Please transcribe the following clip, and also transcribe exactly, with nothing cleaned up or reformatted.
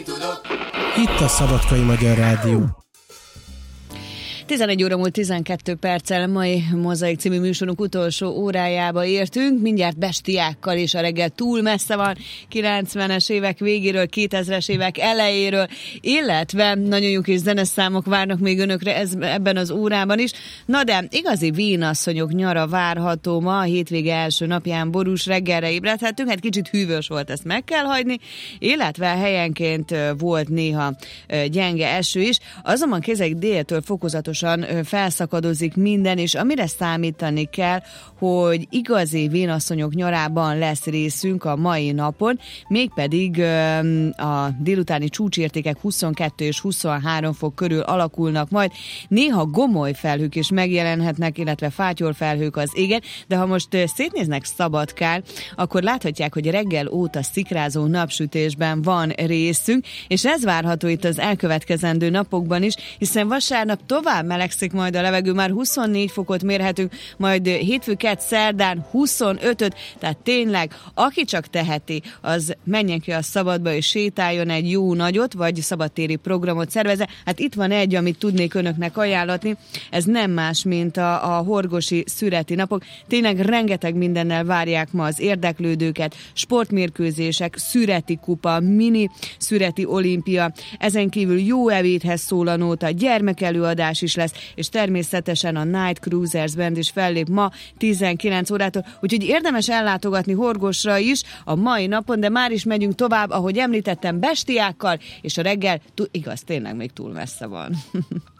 Itt a Szabadkai Magyar Rádió. tizenegy óra múlt tizenkét perccel, mai Mozaik című műsorunk utolsó órájába értünk. Mindjárt bestiákkal, és a reggel túl messze van, kilencvenes évek végéről, kétezres évek elejéről, illetve nagyon jó kis zeneszámok várnak még önökre ez, ebben az órában is. Na de igazi vénasszonyok nyara várható ma, a hétvége első napján borús reggelre ébredhetünk, hát kicsit hűvös volt, ezt meg kell hagyni, illetve helyenként volt néha gyenge eső is, azonban kézek déltől fokozatosan felszakadozik minden, és amire számítani kell, hogy igazi vénasszonyok nyarában lesz részünk a mai napon, mégpedig a délutáni csúcsértékek huszonkettő és huszonhárom fok körül alakulnak majd. Néha gomoly felhők is megjelenhetnek, illetve fátyolfelhők az égen, de ha most szétnéznek Szabadkán, akkor láthatják, hogy reggel óta szikrázó napsütésben van részünk, és ez várható itt az elkövetkezendő napokban is, hiszen vasárnap tovább melegszik majd a levegő, már huszonnégy fokot mérhetünk, majd hétfőkett szerdán huszonötöt, tehát tényleg, aki csak teheti, az menjen ki a szabadba és sétáljon egy jó nagyot, vagy szabadtéri programot szervezze. Hát itt van egy, amit tudnék önöknek ajánlatni, ez nem más, mint a, a horgosi szüreti napok. Tényleg rengeteg mindennel várják ma az érdeklődőket, sportmérkőzések, szüreti kupa, mini szüreti olimpia, ezen kívül jó ebédhez szól a nóta, gyermekelőadás is lesz, és természetesen a Night Cruisers Band is fellép ma tizenkilenc órától, úgyhogy érdemes ellátogatni Horgosra is a mai napon, de már is megyünk tovább, ahogy említettem, bestiákkal, és a reggel, igaz, tényleg még túl messze van.